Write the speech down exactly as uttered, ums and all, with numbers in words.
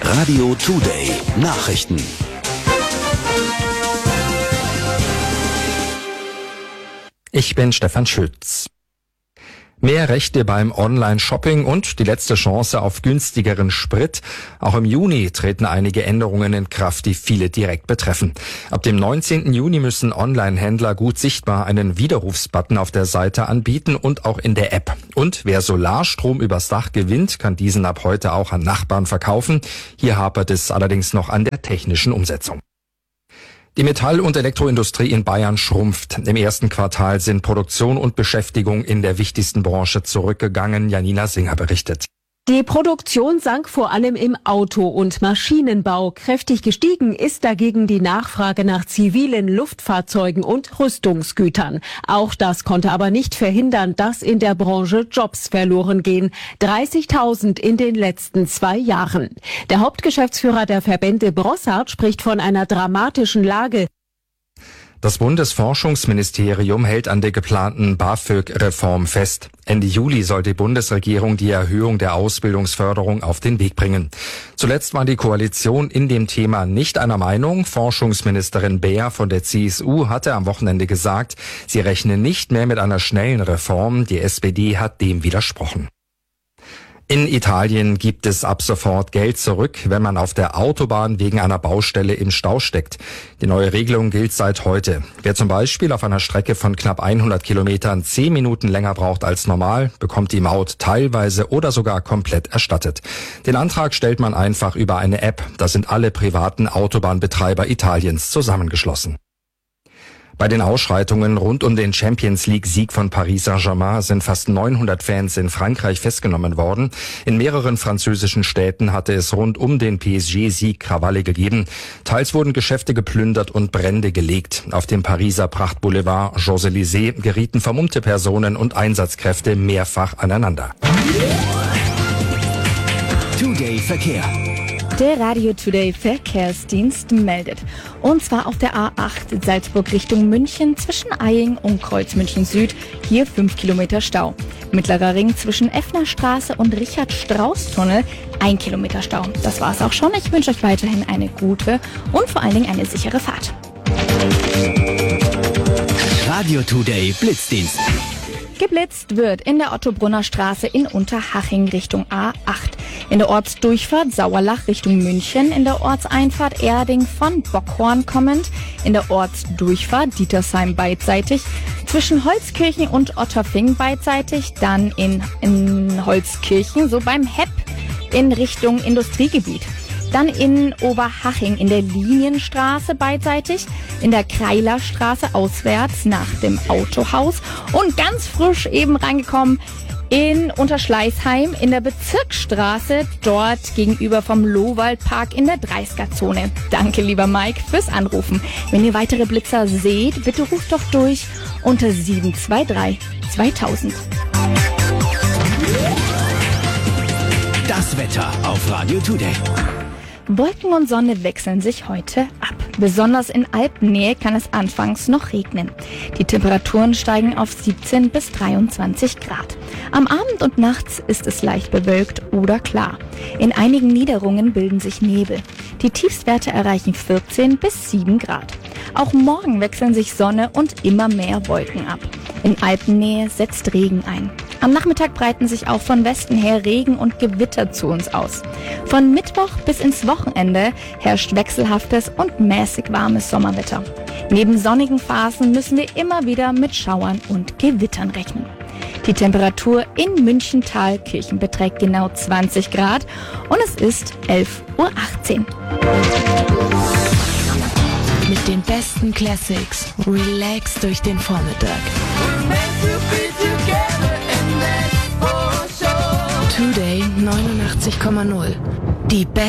Radio Today Nachrichten. Ich bin Stefan Schütz. Mehr Rechte beim Online-Shopping und die letzte Chance auf günstigeren Sprit. Auch im Juni treten einige Änderungen in Kraft, die viele direkt betreffen. Ab dem neunzehnten Juni müssen Online-Händler gut sichtbar einen Widerrufsbutton auf der Seite anbieten und auch in der App. Und wer Solarstrom übers Dach gewinnt, kann diesen ab heute auch an Nachbarn verkaufen. Hier hapert es allerdings noch an der technischen Umsetzung. Die Metall- und Elektroindustrie in Bayern schrumpft. Im ersten Quartal sind Produktion und Beschäftigung in der wichtigsten Branche zurückgegangen. Janina Singer berichtet. Die Produktion sank vor allem im Auto- und Maschinenbau. Kräftig gestiegen ist dagegen die Nachfrage nach zivilen Luftfahrzeugen und Rüstungsgütern. Auch das konnte aber nicht verhindern, dass in der Branche Jobs verloren gehen. dreißigtausend in den letzten zwei Jahren. Der Hauptgeschäftsführer der Verbände Brossard spricht von einer dramatischen Lage. Das Bundesforschungsministerium hält an der geplanten BAföG-Reform fest. Ende Juli soll die Bundesregierung die Erhöhung der Ausbildungsförderung auf den Weg bringen. Zuletzt war die Koalition in dem Thema nicht einer Meinung. Forschungsministerin Beer von der C S U hatte am Wochenende gesagt, sie rechne nicht mehr mit einer schnellen Reform. Die S P D hat dem widersprochen. In Italien gibt es ab sofort Geld zurück, wenn man auf der Autobahn wegen einer Baustelle im Stau steckt. Die neue Regelung gilt seit heute. Wer zum Beispiel auf einer Strecke von knapp hundert Kilometern zehn Minuten länger braucht als normal, bekommt die Maut teilweise oder sogar komplett erstattet. Den Antrag stellt man einfach über eine App. Da sind alle privaten Autobahnbetreiber Italiens zusammengeschlossen. Bei den Ausschreitungen rund um den Champions-League-Sieg von Paris Saint-Germain sind fast neunhundert Fans in Frankreich festgenommen worden. In mehreren französischen Städten hatte es rund um den P S G-Sieg Krawalle gegeben. Teils wurden Geschäfte geplündert und Brände gelegt. Auf dem Pariser Prachtboulevard Champs-Élysées gerieten vermummte Personen und Einsatzkräfte mehrfach aneinander. Today Verkehr. Der Radio Today Verkehrsdienst meldet. Und zwar auf der A acht Salzburg Richtung München zwischen Eying und Kreuz München Süd. Hier fünf Kilometer Stau. Mittlerer Ring zwischen Effnerstraße und Richard-Strauß-Tunnel. ein Kilometer Stau. Das war's auch schon. Ich wünsche euch weiterhin eine gute und vor allen Dingen eine sichere Fahrt. Radio Today Blitzdienst. Geblitzt wird in der Ottobrunner Straße in Unterhaching Richtung A acht. In der Ortsdurchfahrt Sauerlach Richtung München, in der Ortseinfahrt Erding von Bockhorn kommend, in der Ortsdurchfahrt Dietersheim beidseitig, zwischen Holzkirchen und Otterfing beidseitig, dann in, in Holzkirchen, so beim Hepp in Richtung Industriegebiet. Dann in Oberhaching in der Linienstraße beidseitig, in der Kreilerstraße auswärts nach dem Autohaus und ganz frisch eben reingekommen in Unterschleißheim in der Bezirksstraße, dort gegenüber vom Lohwaldpark in der dreißiger-Zone. Danke, lieber Mike, fürs Anrufen. Wenn ihr weitere Blitzer seht, bitte ruft doch durch unter sieben zwei drei zweitausend. Das Wetter auf Radio Today. Wolken und Sonne wechseln sich heute ab. Besonders in Alpennähe kann es anfangs noch regnen. Die Temperaturen steigen auf siebzehn bis dreiundzwanzig Grad. Am Abend und nachts ist es leicht bewölkt oder klar. In einigen Niederungen bilden sich Nebel. Die Tiefstwerte erreichen vierzehn bis sieben Grad. Auch morgen wechseln sich Sonne und immer mehr Wolken ab. In Alpennähe setzt Regen ein. Am Nachmittag breiten sich auch von Westen her Regen und Gewitter zu uns aus. Von Mittwoch bis ins Wochenende herrscht wechselhaftes und mäßig warmes Sommerwetter. Neben sonnigen Phasen müssen wir immer wieder mit Schauern und Gewittern rechnen. Die Temperatur in München-Thalkirchen beträgt genau zwanzig Grad und es ist elf Uhr achtzehn. Mit den besten Classics. Relax durch den Vormittag. Today neunundachtzig Komma null. Die besten